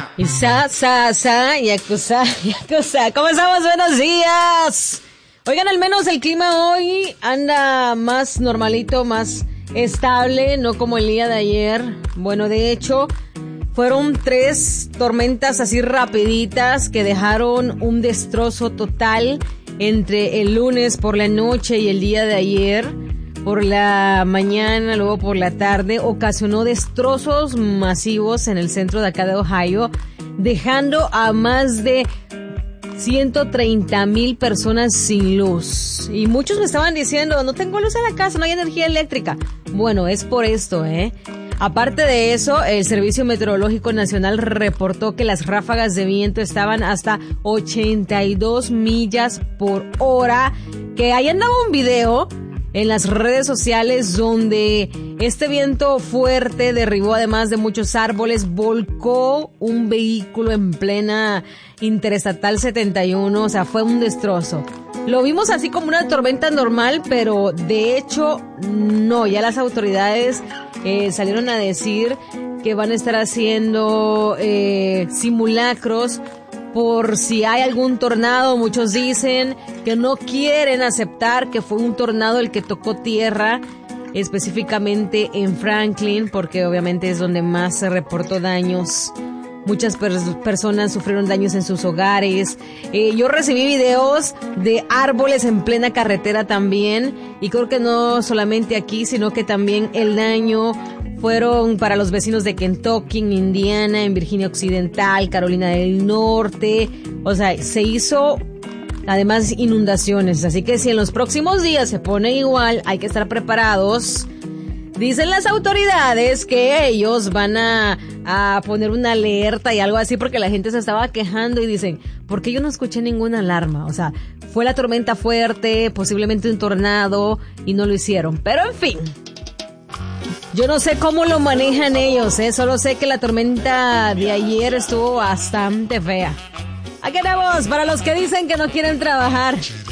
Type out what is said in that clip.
Yakuza. ¿Cómo estamos? Buenos días. Oigan, al menos el clima hoy anda más normalito, más estable, no como el día de ayer. Bueno, de hecho, fueron 3 tormentas así rapiditas que dejaron un destrozo total entre el lunes por la noche y el día de ayer. Por la mañana, luego por la tarde, ocasionó destrozos masivos en el centro de acá de Ohio, dejando a más de 130,000 personas sin luz. Y muchos me estaban diciendo, no tengo luz en la casa, no hay energía eléctrica. Bueno, es por esto, Aparte de eso, el Servicio Meteorológico Nacional reportó que las ráfagas de viento estaban hasta 82 millas por hora, que ahí andaba un video en las redes sociales donde este viento fuerte derribó además de muchos árboles, volcó un vehículo en plena Interestatal 71, o sea, fue un destrozo. Lo vimos así como una tormenta normal, pero de hecho no, ya las autoridades salieron a decir que van a estar haciendo simulacros por si hay algún tornado. Muchos dicen que no quieren aceptar que fue un tornado el que tocó tierra, específicamente en Franklin, porque obviamente es donde más se reportó daños. Muchas personas sufrieron daños en sus hogares. Yo recibí videos de árboles en plena carretera también, y creo que no solamente aquí, sino que también el daño fueron para los vecinos de Kentucky, en Indiana, en Virginia Occidental, Carolina del Norte. O sea, se hizo además inundaciones. Así que si en los próximos días se pone igual, hay que estar preparados. Dicen las autoridades que ellos van a poner una alerta y algo así, porque la gente se estaba quejando y dicen, ¿por qué yo no escuché ninguna alarma? O sea, fue la tormenta fuerte, posiblemente un tornado, y no lo hicieron. Pero en fin, yo no sé cómo lo manejan ellos, solo sé que la tormenta de ayer estuvo bastante fea. Aquí tenemos para los que dicen que no quieren trabajar.